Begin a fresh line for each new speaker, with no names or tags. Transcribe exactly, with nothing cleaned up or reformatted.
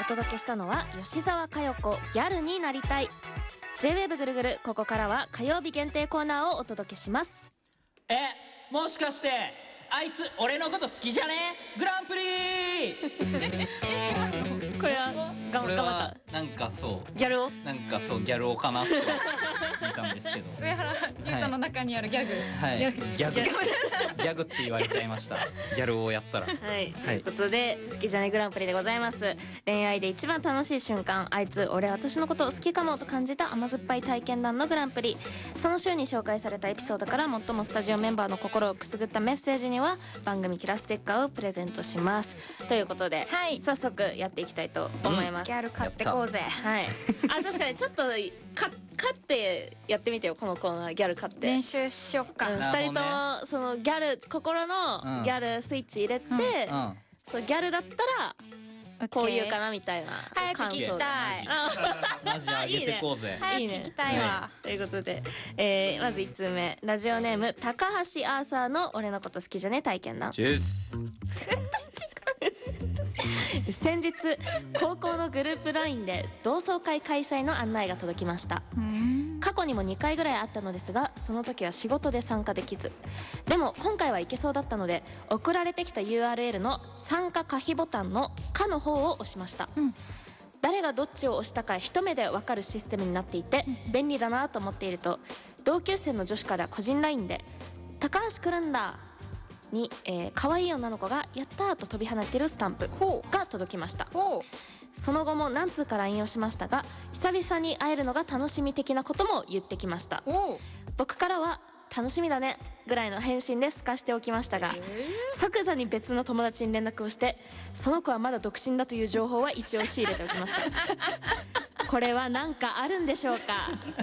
届けしたのは吉沢佳代子ギャルになりたい。 ジェイウェーブ ぐるぐる、ここからは火曜日限定コーナーをお届けします。
え、もしかしてあいつ俺のこと好きじゃねグランプリ
これは頑張
これは
った
なんかそう
ギャルを
なんかそうギャル男かなと聞いたんですけど
上原優太の中にあるギャグ、
はいギャグ
ギ
ギャグって言われちゃいましたギャルをやったら
はい、ということで好きじゃねグランプリでございます。恋愛で一番楽しい瞬間、あいつ俺私のこと好きかもと感じた甘酸っぱい体験談のグランプリ。その週に紹介されたエピソードから最もスタジオメンバーの心をくすぐったメッセージには番組キラステッカーをプレゼントしますということで、
はい、
早速やっていきたいと思います。
ギャル買ってこうぜ。
はい、あ、確かにちょっとか勝ってやってみてよ、このコーナー。ギャル勝って
練習しよっか、
うん、ふたりともそのギャル心のギャルスイッチ入れて、うんうん、そうギャルだったらこう言うかなみたいな
早く聞きたい。
マジ上げてこうぜ。
早く聞きたいわ。
ということで、えー、まずいちつうめ、ラジオネーム高橋アーサーの俺のこと好きじゃね体験談。
チェース
先日高校のグループ ライン で同窓会開催の案内が届きました。過去にもにかいぐらいあったのですが、その時は仕事で参加できず、でも今回は行けそうだったので送られてきた ユーアールエル の参加可否ボタンの「可」の方を押しました、うん、誰がどっちを押したか一目で分かるシステムになっていて便利だなと思っていると、同級生の女子から個人 ライン で「高橋来るんだ」に、えー、可愛い女の子が「やったー」と飛び放っているスタンプが届きました。その後も何通か ライン をしましたが、久々に会えるのが楽しみ的なことも言ってきました。僕からは楽しみだねぐらいの返信で透かしておきましたが、即座に別の友達に連絡をして、その子はまだ独身だという情報は一応仕入れておきました。これは何かあるんでしょうか。